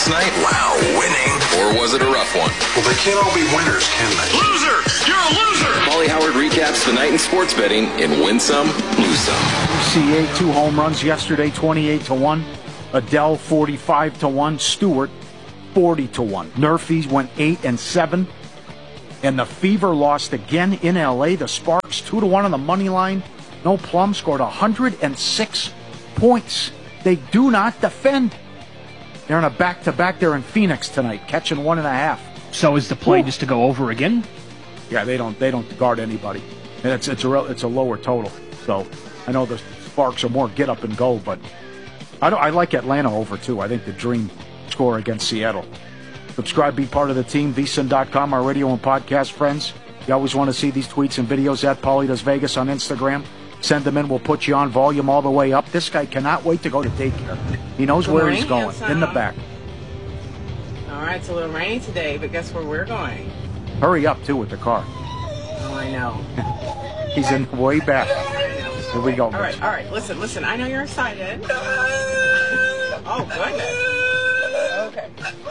last night? Wow, winning. Or was it a rough one? Well, they can't all be winners, can they? Loser! You're a loser! Paulie Howard recaps the night in sports betting in Win Some, Lose Some. CA, 2 home runs yesterday, 28-1. Adele, 45-1. Stewart, 40-1. Murphy's went 8-7. And the Fever lost again in L.A. The Sparks, 2-1 on the money line. No Plum scored 106 points. They do not defend. They're on a back-to-back. They're in Phoenix tonight, catching 1.5. So is the play just to go over again? Yeah, they don't guard anybody. And it's a lower total. So I know the Sparks are more get up and go, but I like Atlanta over too. I think the dream score against Seattle. Subscribe, be part of the team. VSiN.com, our radio and podcast friends. You always want to see these tweets and videos at Paulie Does Vegas on Instagram. Send them in. We'll put you on volume all the way up. This guy cannot wait to go to daycare. He knows where he's going. In the back. All right, it's a little rainy today, but guess where we're going? Hurry up, too, with the car. Oh, I know. He's in way back. Here we go. All right. Listen. I know you're excited. Oh, goodness.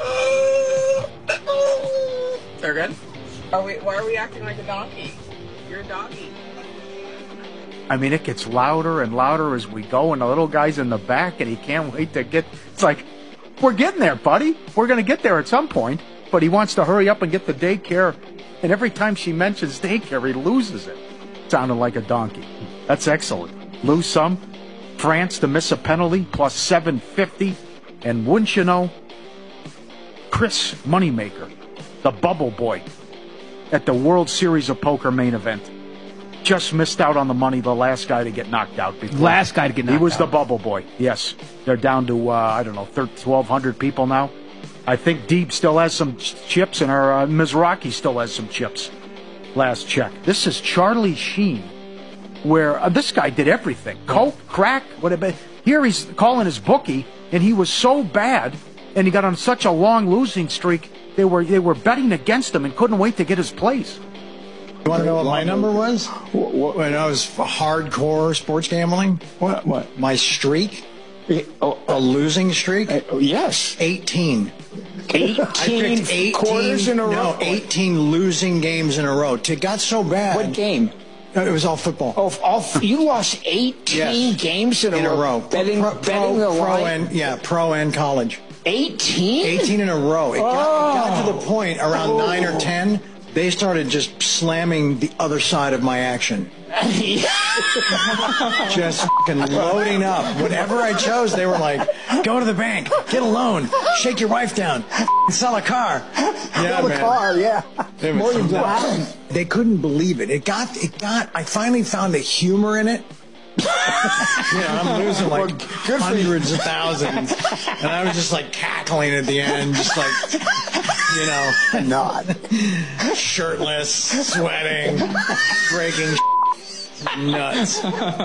Okay. They're good? Why are we acting like a donkey? You're a donkey. I mean, it gets louder and louder as we go, and the little guy's in the back, and he can't wait to get... It's like, we're getting there, buddy. We're going to get there at some point, but he wants to hurry up and get the daycare, and every time she mentions daycare, he loses it. Sounded like a donkey. That's excellent. Lose some. France to miss a penalty, plus 750. And wouldn't you know, Chris Moneymaker, the bubble boy, at the World Series of Poker main event, just missed out on the money, the last guy to get knocked out before. Last guy to get knocked out. He was the bubble boy, yes. They're down to, 1,200 people now. I think Deeb still has some chips, and our Mizrachi still has some chips. Last check. This is Charlie Sheen, where this guy did everything. Coke, crack, whatever. Here he's calling his bookie, and he was so bad, and he got on such a long losing streak, they were betting against him and couldn't wait to get his place. You want to know what my number was? When I was hardcore sports gambling? What? My streak? A losing streak? Yes. 18. 18 quarters in a row? No, 18 losing games in a row. It got so bad. What game? It was all football. You lost 18 games in a row. Betting the line? Pro and college. 18? 18 in a row. It got to the point around 9 or 10, they started just slamming the other side of my action. Just fucking loading up. Whatever I chose, they were like, go to the bank, get a loan, shake your wife down, sell a car. Sell a car, yeah. More than that. They couldn't believe it. I finally found the humor in it. I'm losing like hundreds of thousands. And I was just like cackling at the end, just like, not shirtless, sweating, breaking nuts.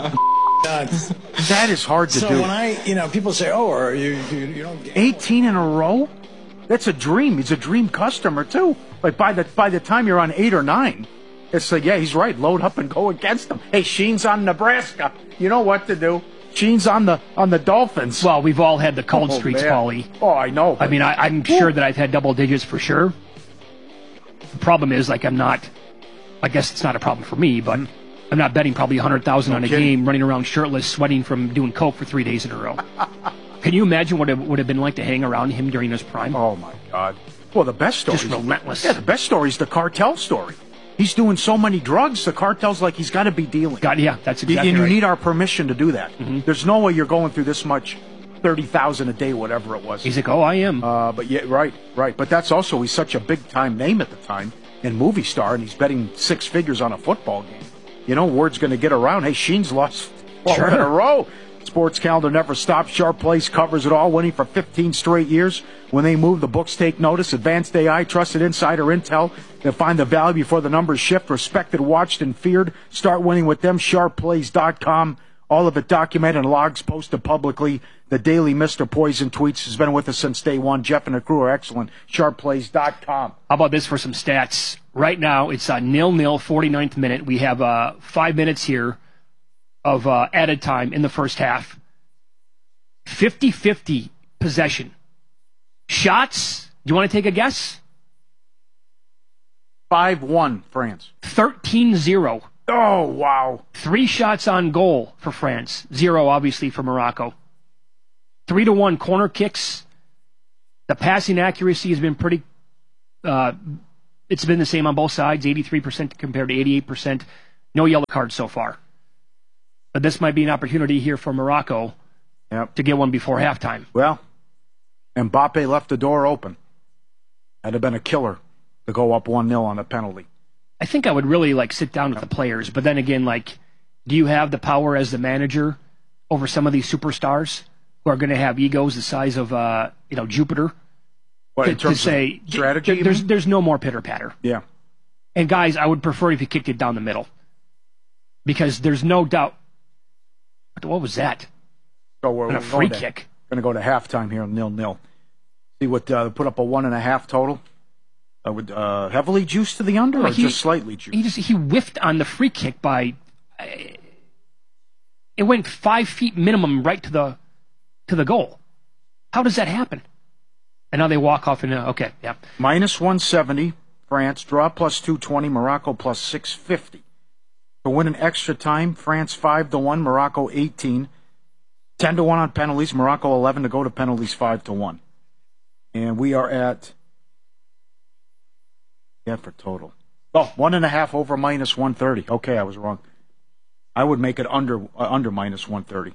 That is hard to do. So when people say, or you don't get 18 in a row? That's a dream. He's a dream customer, too. Like, by the time you're on 8 or 9, it's like, yeah, he's right. Load up and go against him. Hey, Sheen's on Nebraska. You know what to do. Sheen's on the Dolphins. Well, we've all had the cold streaks, Paulie. Oh, I know. I mean, I'm sure that I've had double digits for sure. The problem is, I guess it's not a problem for me, but I'm not betting probably $100,000 on a game, running around shirtless, sweating from doing coke for 3 days in a row. Can you imagine what it would have been like to hang around him during his prime? Oh, my God. Well, the best story Just relentless. Yeah, the best story is the cartel story. He's doing so many drugs, the cartel's like he's got to be dealing. Yeah, that's exactly and right. you need our permission to do that. Mm-hmm. There's no way you're going through this much, 30,000 a day, whatever it was. He's like, I am. But yeah, right. But that's also, he's such a big-time name at the time, and movie star, and he's betting 6 figures on a football game. Word's going to get around. Hey, Sheen's lost 12 in a row. Sports calendar never stops. Sharp Place covers it all, winning for 15 straight years. When they move, the books take notice. Advanced AI, trusted insider intel. They'll find the value before the numbers shift. Respected, watched, and feared. Start winning with them. SharpPlays.com. All of it documented and logs posted publicly. The daily Mr. Poison tweets has been with us since day one. Jeff and the crew are excellent. SharpPlays.com. How about this for some stats? Right now, it's 0-0, 49th minute. We have 5 minutes here of added time in the first half. 50-50 possession Shots, do you want to take a guess? 5-1, France. 13-0. Oh, wow. 3 shots on goal for France. 0, obviously, for Morocco. 3-1 corner kicks. The passing accuracy has been pretty... it's been the same on both sides, 83% compared to 88%. No yellow cards so far. But this might be an opportunity here for Morocco to get one before halftime. Well, Mbappe left the door open. That'd have been a killer to go up 1-0 on a penalty. I think I would really sit down with the players, but then again, do you have the power as the manager over some of these superstars who are going to have egos the size of Jupiter? What, in terms of strategy? There's no more pitter patter. Yeah. And guys, I would prefer if you kicked it down the middle, because there's no doubt. What was that? So we're a free kick. Going to go to halftime here, 0-0. See what put up a 1.5 total. With heavily juiced to the under, or just slightly juiced? He whiffed on the free kick by. It went 5 feet minimum right to the goal. How does that happen? And now they walk off and okay, yeah. Minus 170, France. Draw plus 220, Morocco plus 650. To win an extra time, France 5-1, Morocco 18. 10-1 on penalties, Morocco 11 to go to penalties 5-1. And we are at. Yeah, for total. Oh, 1.5 over minus 130. Okay, I was wrong. I would make it under minus 130.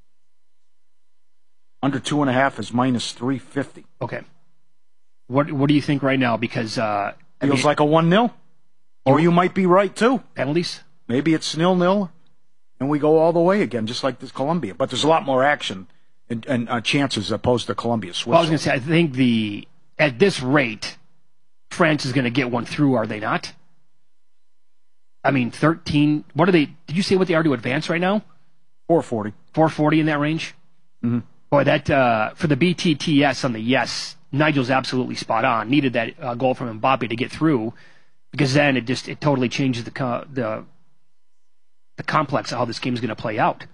Under 2.5 is minus 350. Okay. What do you think right now? Because feels like a 1-0. Or you might be right too. Penalties? Maybe it's 0-0, and we go all the way again, just like this Colombia. But there's a lot more action and chances opposed to Colombia. Well, I was going to say, I think at this rate, France is going to get one through, are they not? I mean, 13. What are they? Did you say what they are to advance right now? 440. 440 in that range? Mm-hmm. Boy, that for the BTTS on the yes, Nigel's absolutely spot on. Needed that goal from Mbappe to get through, because then it totally changes the complex of how this game is going to play out.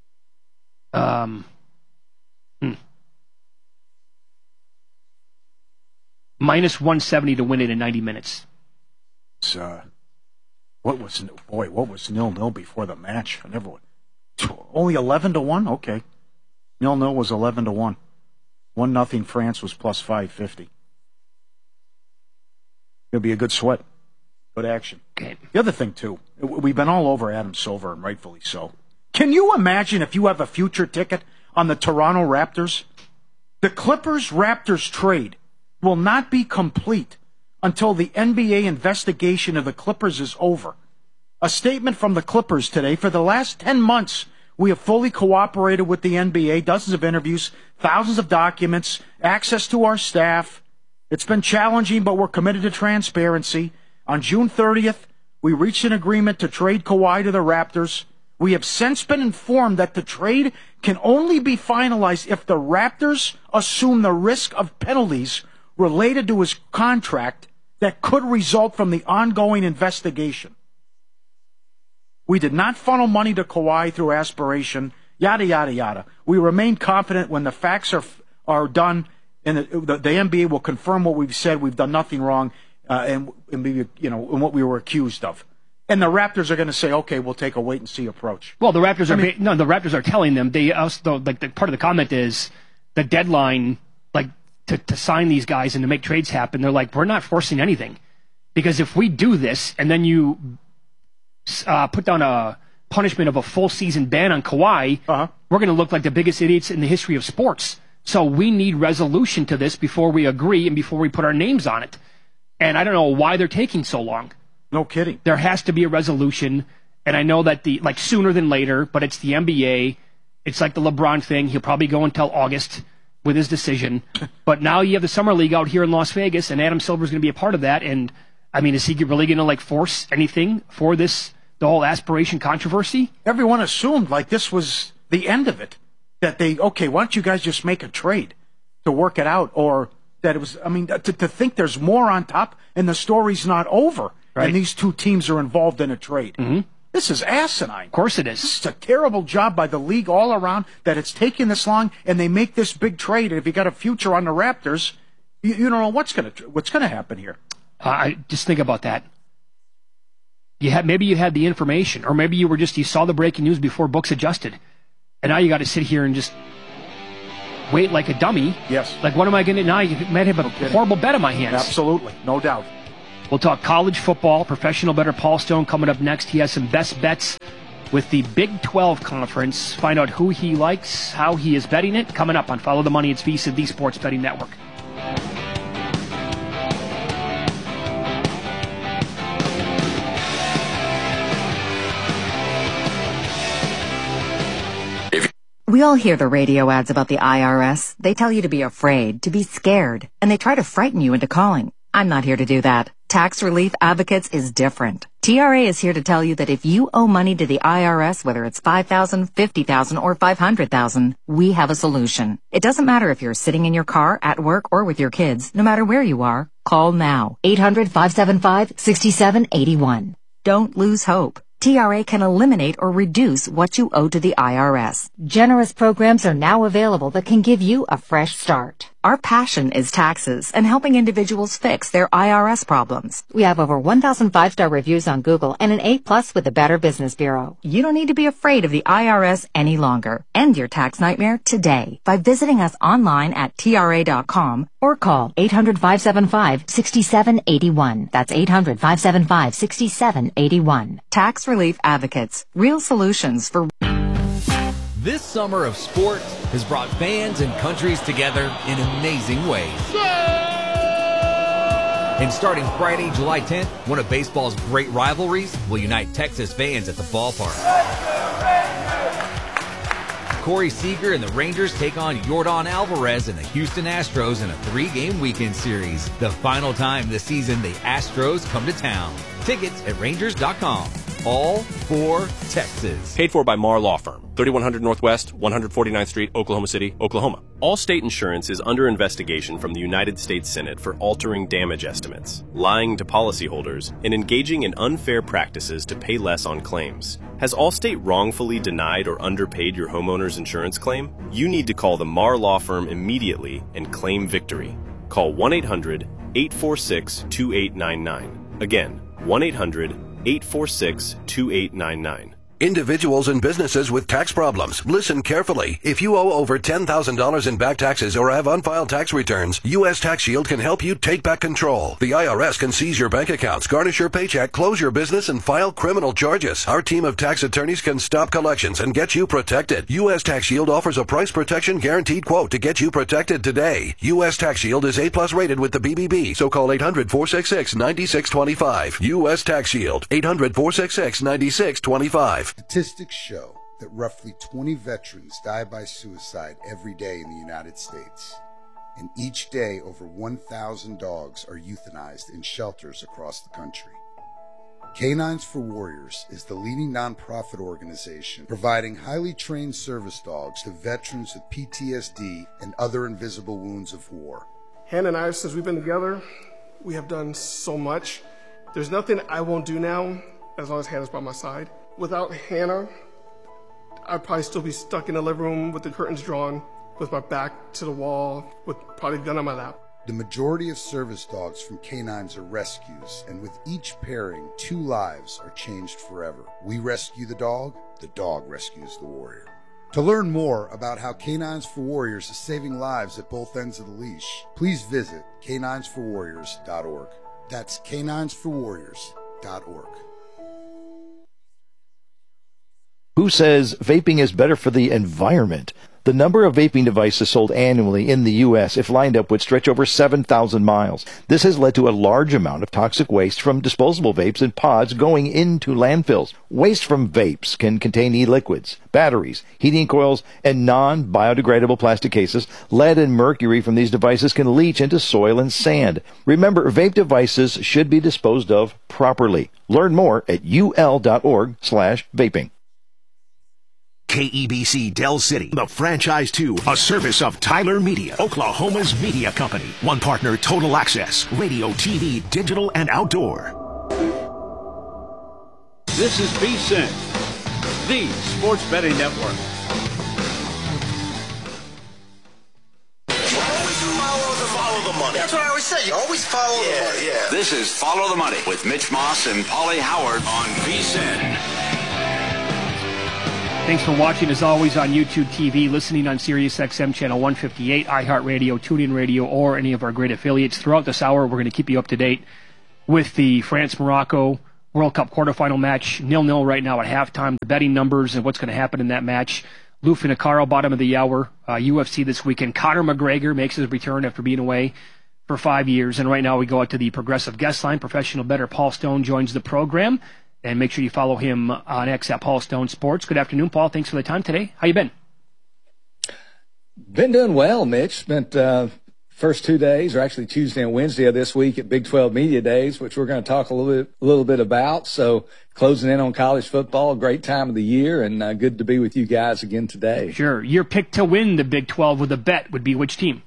Minus 170 to win it in 90 minutes. What was 0-0 before the match? Only 11-1. Okay, 0-0 was 11-1. 1-0 France was plus 550. It'll be a good sweat, good action. Okay. The other thing too, we've been all over Adam Silver, and rightfully so. Can you imagine if you have a future ticket on the Toronto Raptors? The Clippers-Raptors trade will not be complete until the NBA investigation of the Clippers is over. A statement from the Clippers today: for the last 10 months, we have fully cooperated with the NBA, dozens of interviews, thousands of documents, access to our staff. It's been challenging, but we're committed to transparency. On June 30th, we reached an agreement to trade Kawhi to the Raptors. We have since been informed that the trade can only be finalized if the Raptors assume the risk of penalties related to his contract that could result from the ongoing investigation. We did not funnel money to Kawhi through aspiration, yada, yada, yada. We remain confident when the facts are done, and the NBA will confirm what we've said. We've done nothing wrong, and what we were accused of. And the Raptors are going to say, okay, we'll take a wait-and-see approach. Well, the Raptors the Raptors are telling them, they also, part of the comment is the deadline, to sign these guys and to make trades happen. They're like, we're not forcing anything. Because if we do this, and then you put down a punishment of a full season ban on Kawhi, we're going to look like the biggest idiots in the history of sports. So we need resolution to this before we agree and before we put our names on it. And I don't know why they're taking so long. No kidding. There has to be a resolution. And I know that sooner than later, but it's the NBA. It's like the LeBron thing. He'll probably go until August with his decision. But now you have the Summer League out here in Las Vegas, and Adam Silver's going to be a part of that. And, I mean, is he really going to, force anything for this, the whole aspiration controversy? Everyone assumed, this was the end of it. That why don't you guys just make a trade to work it out? Or that it was, to think there's more on top and the story's not over. Right. And these two teams are involved in a trade. Mm-hmm. This is asinine. Of course it is. This is a terrible job by the league all around that it's taken this long, and they make this big trade. And if you got a future on the Raptors, You don't know what's going to happen here. I just think about that. Maybe you had the information, or maybe you saw the breaking news before books adjusted, and now you got to sit here and just wait like a dummy. Yes. Like, what am I going to now? You might have a horrible bet on my hands. Absolutely, no doubt. We'll talk college football. Professional bettor Paul Stone coming up next. He has some best bets with the Big 12 Conference. Find out who he likes, how he is betting it. Coming up on Follow the Money. It's VSiN, the Sports Betting Network. We all hear the radio ads about the IRS. They tell you to be afraid, to be scared, and they try to frighten you into calling. I'm not here to do that. Tax Relief Advocates is different. TRA is here to tell you that if you owe money to the IRS, whether it's $5,000, $50,000, or $500,000, we have a solution. It doesn't matter if you're sitting in your car, at work, or with your kids. No matter where you are, call now. 800-575-6781. Don't lose hope. TRA can eliminate or reduce what you owe to the IRS. Generous programs are now available that can give you a fresh start. Our passion is taxes and helping individuals fix their IRS problems. We have over 1,000 5-star reviews on Google and an A+ with the Better Business Bureau. You don't need to be afraid of the IRS any longer. End your tax nightmare today by visiting us online at TRA.com or call 800-575-6781. That's 800-575-6781. Tax Relief Advocates. Real solutions for... This summer of sports has brought fans and countries together in amazing ways. And starting Friday, July 10th, one of baseball's great rivalries will unite Texas fans at the ballpark. Corey Seager and the Rangers take on Yordan Alvarez and the Houston Astros in a 3-game weekend series. The final time this season the Astros come to town. Tickets at Rangers.com. All for Texas. Paid for by Marr Law Firm, 3100 Northwest, 149th Street, Oklahoma City, Oklahoma. Allstate Insurance is under investigation from the United States Senate for altering damage estimates, lying to policyholders, and engaging in unfair practices to pay less on claims. Has Allstate wrongfully denied or underpaid your homeowner's insurance claim? You need to call the Marr Law Firm immediately and claim victory. Call 1-800-846-2899. Again, 1-800-846-2899. Individuals and businesses with tax problems. Listen carefully. If you owe over $10,000 in back taxes or have unfiled tax returns, U.S. Tax Shield can help you take back control. The IRS can seize your bank accounts, garnish your paycheck, close your business, and file criminal charges. Our team of tax attorneys can stop collections and get you protected. U.S. Tax Shield offers a price protection guaranteed quote to get you protected today. U.S. Tax Shield is A+ rated with the BBB, so call 800-466-9625. U.S. Tax Shield, 800-466-9625. Statistics show that roughly 20 veterans die by suicide every day in the United States. And each day, over 1,000 dogs are euthanized in shelters across the country. Canines for Warriors is the leading nonprofit organization providing highly trained service dogs to veterans with PTSD and other invisible wounds of war. Hannah and I, since we've been together, we have done so much. There's nothing I won't do now as long as Hannah's by my side. Without Hannah, I'd probably still be stuck in the living room with the curtains drawn, with my back to the wall, with probably a gun on my lap. The majority of service dogs from canines are rescues, and with each pairing, 2 lives are changed forever. We rescue the dog rescues the warrior. To learn more about how Canines for Warriors is saving lives at both ends of the leash, please visit caninesforwarriors.org. That's caninesforwarriors.org. Who says vaping is better for the environment? The number of vaping devices sold annually in the U.S., if lined up, would stretch over 7,000 miles. This has led to a large amount of toxic waste from disposable vapes and pods going into landfills. Waste from vapes can contain e-liquids, batteries, heating coils, and non-biodegradable plastic cases. Lead and mercury from these devices can leach into soil and sand. Remember, vape devices should be disposed of properly. Learn more at ul.org/vaping. KEBC Del City, the Franchise 2, a service of Tyler Media, Oklahoma's media company. One partner, Total Access, radio, TV, digital, and outdoor. This is VSiN, the Sports Betting Network. the money. That's what I always say. You always follow the money. Yeah. This is Follow the Money with Mitch Moss and Paulie Howard on VSiN. Thanks for watching, as always, on YouTube TV, listening on Sirius XM Channel 158, iHeartRadio, TuneIn Radio, or any of our great affiliates. Throughout this hour, we're going to keep you up to date with the France-Morocco World Cup quarterfinal match. 0-0 right now at halftime. The betting numbers and what's going to happen in that match. Lou Finocchiaro, bottom of the hour. UFC this weekend. Conor McGregor makes his return after being away for 5 years. And right now we go out to the Progressive Guest Line. Professional bettor Paul Stone joins the program. And make sure you follow him on X at Paul Stone Sports. Good afternoon, Paul. Thanks for the time today. How you been? Been doing well, Mitch. Spent first 2 days, or actually Tuesday and Wednesday of this week at Big 12 Media Days, which we're going to talk a little bit about. So closing in on college football, a great time of the year, and good to be with you guys again today. Sure. Your pick to win the Big 12 with a bet would be which team?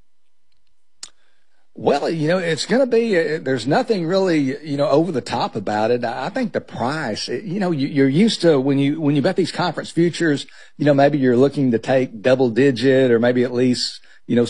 Well, it's going to be, there's nothing really, over the top about it. I think the price, you're used to when you bet these conference futures, maybe you're looking to take double digit or maybe at least,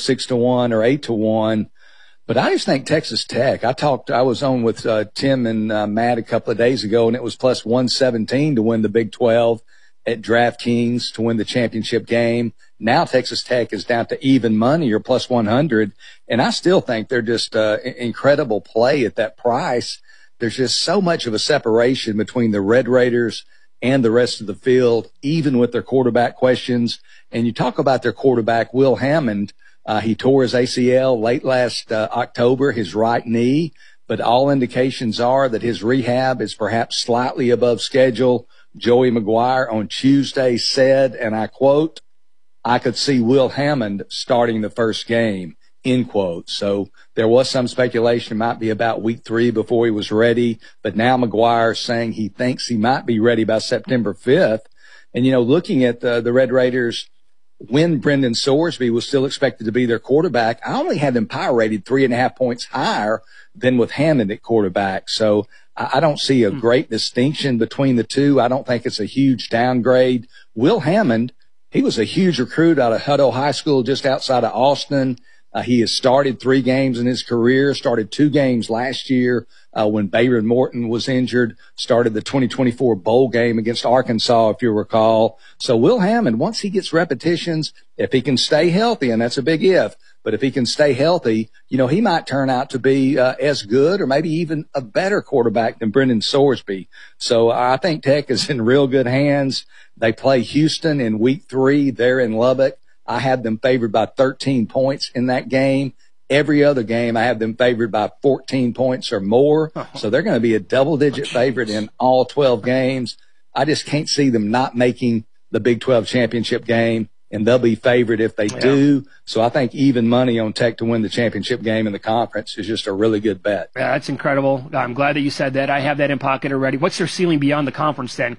6-1 or 8-1. But I just think Texas Tech, I was on with Tim and Matt a couple of days ago, and it was plus 117 to win the Big 12 at DraftKings to win the championship game. Now Texas Tech is down to even money or plus 100. And I still think they're just incredible play at that price. There's just so much of a separation between the Red Raiders and the rest of the field, even with their quarterback questions. And you talk about their quarterback, Will Hammond. He tore his ACL late last October, his right knee, but all indications are that his rehab is perhaps slightly above schedule. Joey McGuire on Tuesday said, and I quote, "I could see Will Hammond starting the first game," end quote. So there was some speculation it might be about week 3 before he was ready, but now McGuire's saying he thinks he might be ready by September 5th. And, looking at the Red Raiders, when Brendan Sorsby was still expected to be their quarterback, I only had them power rated 3.5 points higher than with Hammond at quarterback. So I don't see a great distinction between the two. I don't think it's a huge downgrade. Will Hammond, he was a huge recruit out of Hutto High School just outside of Austin. He has started 3 games in his career, started 2 games last year when Bayard Morton was injured, started the 2024 bowl game against Arkansas, if you recall. So Will Hammond, once he gets repetitions, if he can stay healthy, and that's a big if, but if he can stay healthy, he might turn out to be as good or maybe even a better quarterback than Brendan Sorsby. So I think Tech is in real good hands. They play Houston in week 3. They're in Lubbock. I have them favored by 13 points in that game. Every other game, I have them favored by 14 points or more. So they're going to be a double-digit favorite in all 12 games. I just can't see them not making the Big 12 championship game, and they'll be favored if they do. So I think even money on Tech to win the championship game in the conference is just a really good bet. Yeah, that's incredible. I'm glad that you said that. I have that in pocket already. What's their ceiling beyond the conference then?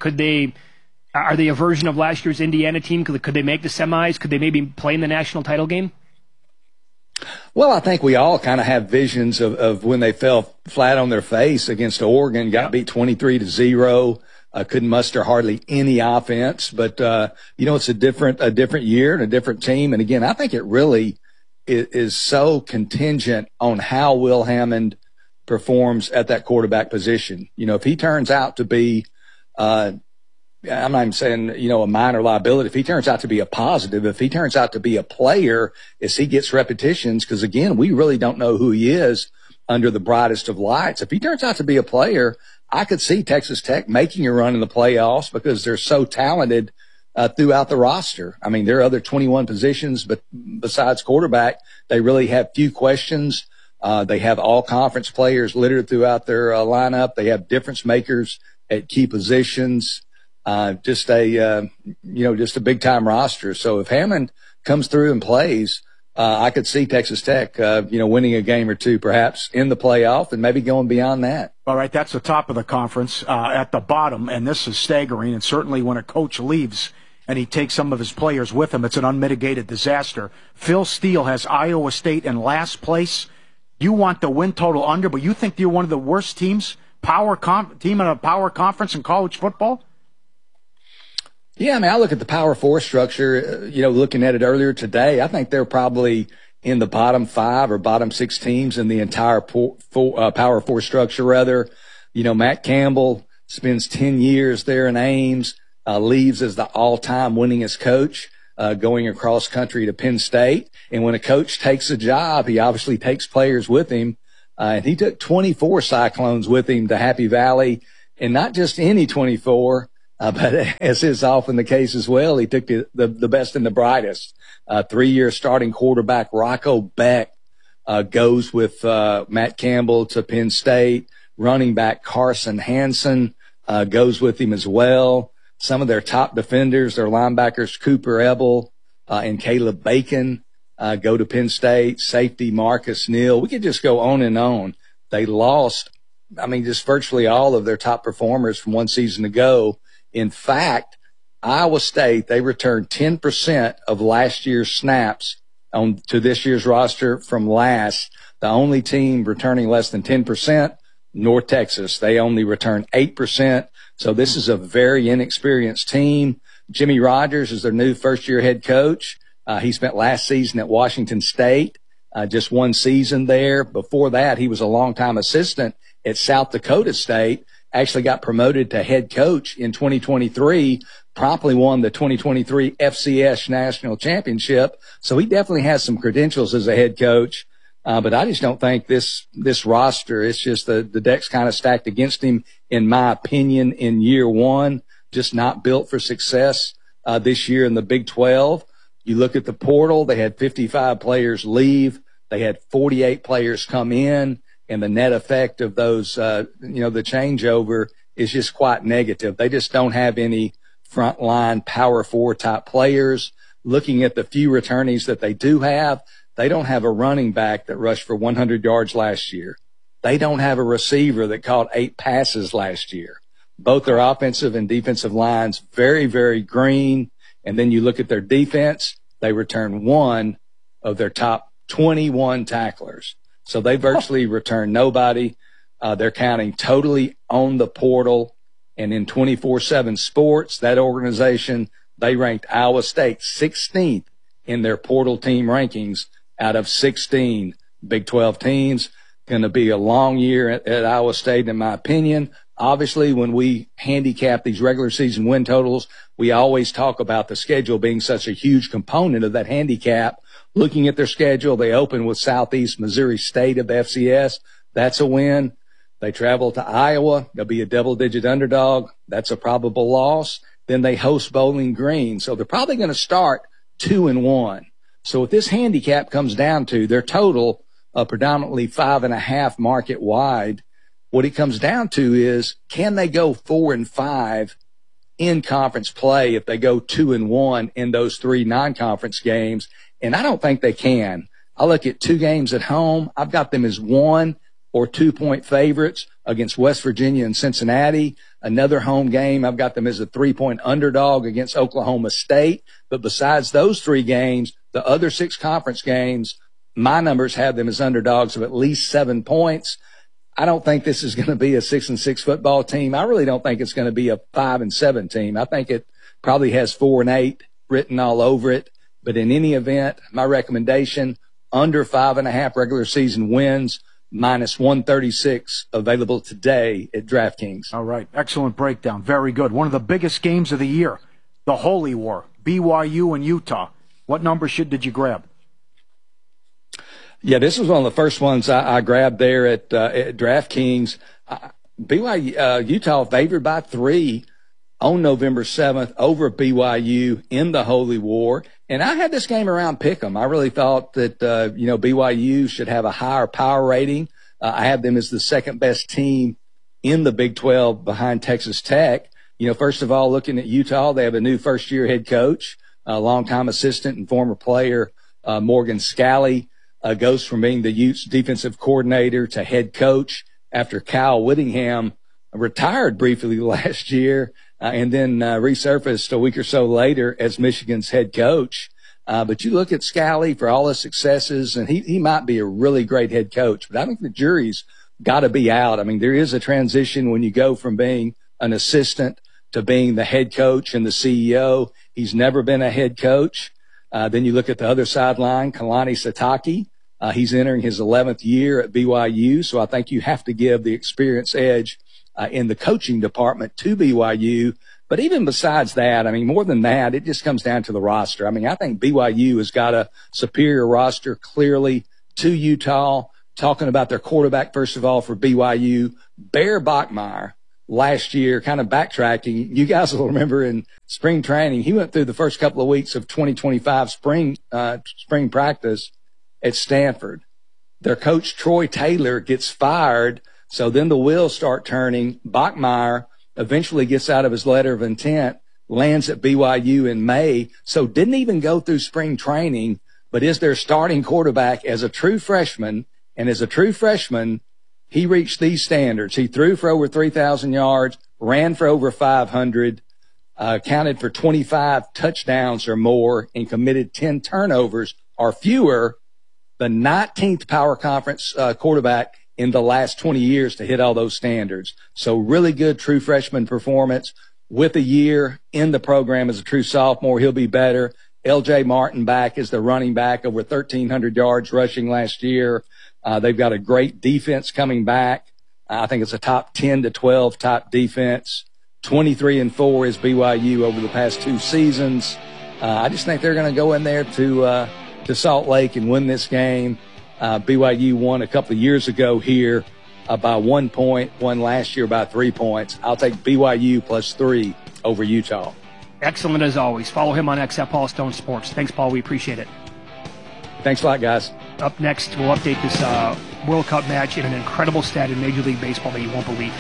Are they a version of last year's Indiana team? Could they make the semis? Could they maybe play in the national title game? Well, I think we all kind of have visions of when they fell flat on their face against Oregon, got beat 23-0, couldn't muster hardly any offense. But, it's a different year and a different team. And again, I think it really is so contingent on how Will Hammond performs at that quarterback position. If he turns out to be, I'm not even saying, a minor liability. If he turns out to be a positive, if he turns out to be a player as he gets repetitions, because again, we really don't know who he is under the brightest of lights. If he turns out to be a player, I could see Texas Tech making a run in the playoffs because they're so talented throughout the roster. I mean, there are other 21 positions, but besides quarterback, they really have few questions. They have all conference players littered throughout their lineup. They have difference makers at key positions. Just a big time roster. So if Hammond comes through and plays, I could see Texas Tech, winning a game or two, perhaps in the playoff and maybe going beyond that. All right. That's the top of the conference. At the bottom, and this is staggering. And certainly when a coach leaves and he takes some of his players with him, it's an unmitigated disaster. Phil Steele has Iowa State in last place. You want the win total under, but you think you're one of the worst teams, team in a power conference in college football? Yeah, I mean, I look at the Power 4 structure, looking at it earlier today. I think they're probably in the bottom 5 or bottom 6 teams in the entire Power 4 structure, rather. You know, Matt Campbell spends 10 years there in Ames, leaves as the all-time winningest coach, going across country to Penn State. And when a coach takes a job, he obviously takes players with him. And he took 24 Cyclones with him to Happy Valley, and not just any 24, but as is often the case as well, he took the best and the brightest. 3-year starting quarterback Rocco Beck goes with Matt Campbell to Penn State. Running back Carson Hansen goes with him as well. Some of their top defenders, their linebackers Cooper Ebel and Caleb Bacon, go to Penn State. Safety Marcus Neal. We could just go on and on. They lost, just virtually all of their top performers from one season ago. In fact, Iowa State, they returned 10% of last year's snaps to this year's roster from last. The only team returning less than 10%, North Texas. They only returned 8%. So this is a very inexperienced team. Jimmy Rogers is their new first-year head coach. He spent last season at Washington State, just one season there. Before that, he was a longtime assistant at South Dakota State, actually got promoted to head coach in 2023, promptly won the 2023 FCS National Championship. So he definitely has some credentials as a head coach. But I just don't think this roster, it's just the deck's kind of stacked against him, in my opinion, in year one, just not built for success this year in the Big 12. You look at the portal, they had 55 players leave. They had 48 players come in, and the net effect of those, the changeover is just quite negative. They just don't have any frontline Power 4 type players. Looking at the few returnees that they do have, they don't have a running back that rushed for 100 yards last year. They don't have a receiver that caught 8 passes last year. Both their offensive and defensive lines, very, very green. And then you look at their defense, they return 1 of their top 21 tacklers. So they virtually return nobody. They're counting totally on the portal. And in 24/7 Sports, that organization, they ranked Iowa State 16th in their portal team rankings out of 16 Big 12 teams. Going to be a long year at Iowa State, in my opinion. Obviously, when we handicap these regular season win totals, we always talk about the schedule being such a huge component of that handicap. Looking at their schedule, they open with Southeast Missouri State of the FCS. That's a win. They travel to Iowa. They'll be a double-digit underdog. That's a probable loss. Then they host Bowling Green. So they're probably going to start 2-1. So if this handicap comes down to their total of predominantly 5.5 market wide, what it comes down to is, can they go 4-5 in conference play if they go 2-1 in those 3 non-conference games? And I don't think they can. I look at 2 games at home. I've got them as 1 or 2 point favorites against West Virginia and Cincinnati. Another home game, I've got them as a 3-point underdog against Oklahoma State. But besides those 3 games, the other 6 conference games, my numbers have them as underdogs of at least 7 points. I don't think this is going to be a 6-6 football team. I really don't think it's going to be a 5-7 team. I think it probably has 4-8 written all over it. But in any event, my recommendation, under 5.5 regular season wins, minus 136 available today at DraftKings. All right. Excellent breakdown. Very good. One of the biggest games of the year, the Holy War, BYU and Utah. What number did you grab? Yeah, this was one of the first ones I grabbed there at DraftKings. BYU, Utah favored by 3 on November 7th over BYU in the Holy War. And I had this game around pick'em. I really thought that, BYU should have a higher power rating. I have them as the second best team in the Big 12 behind Texas Tech. First of all, looking at Utah, they have a new first-year head coach, a longtime assistant and former player, Morgan Scalley, goes from being the Utes defensive coordinator to head coach after Kyle Whittingham retired briefly last year and then resurfaced a week or so later as Michigan's head coach. But you look at Scalley for all his successes, and he might be a really great head coach, but I think the jury's got to be out. There is a transition when you go from being an assistant to being the head coach and the CEO. He's never been a head coach. Then you look at the other sideline, Kalani Sitake. He's entering his 11th year at BYU, so I think you have to give the experience edge in the coaching department to BYU. But even besides that, I mean, more than that, it just comes down to the roster. I mean, I think BYU has got a superior roster clearly to Utah. Talking about their quarterback, first of all, for BYU, Bear Bachmeier, last year, kind of backtracking. You guys will remember in spring training, he went through the first couple of weeks of 2025 spring practice at Stanford. Their coach, Troy Taylor, gets fired. So then the wheels start turning. Bachmeier eventually gets out of his letter of intent, lands at BYU in May. So didn't even go through spring training, but is their starting quarterback as a true freshman. And as a true freshman, he reached these standards. He threw for over 3,000 yards, ran for over 500, counted for 25 touchdowns or more, and committed 10 turnovers or fewer. The 19th power conference quarterback in the last 20 years to hit all those standards. So really good true freshman performance. With a year in the program as a true sophomore, he'll be better. L.J. Martin back as the running back, over 1,300 yards rushing last year. They've got a great defense coming back. I think it's a top 10 to 12 type defense. 23-4 is BYU over the past 2 seasons. I just think they're going to go in there to Salt Lake and win this game. BYU won a couple of years ago here by 1 point, won last year by 3 points. I'll take BYU +3 over Utah. Excellent as always. Follow him on X at Paul Stone Sports. Thanks, Paul. We appreciate it. Thanks a lot, guys. Up next, we'll update this World Cup match in an incredible stat in Major League Baseball that you won't believe.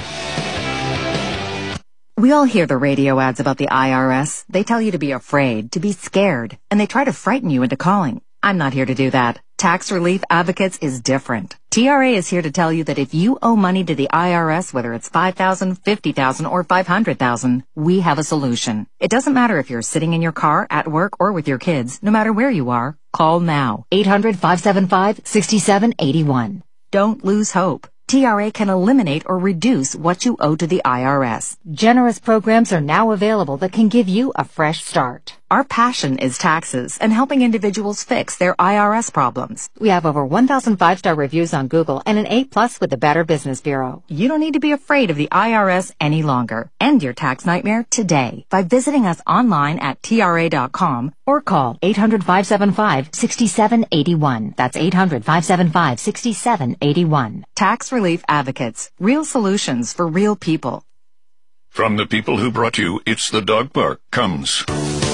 We all hear the radio ads about the IRS. They tell you to be afraid, to be scared, and they try to frighten you into calling. I'm not here to do that. Tax Relief Advocates is different. TRA is here to tell you that if you owe money to the IRS, whether it's $5,000, $50,000, or $500,000, we have a solution. It doesn't matter if you're sitting in your car, at work, or with your kids. No matter where you are, call now. 800-575-6781. Don't lose hope. TRA can eliminate or reduce what you owe to the IRS. Generous programs are now available that can give you a fresh start. Our passion is taxes and helping individuals fix their IRS problems. We have over 1,000 5-star reviews on Google and an A+ with the Better Business Bureau. You don't need to be afraid of the IRS any longer. End your tax nightmare today by visiting us online at TRA.com or call 800-575-6781. That's 800-575-6781. Tax Relief Advocates. Real solutions for real people. From the people who brought you It's the Dog Park comes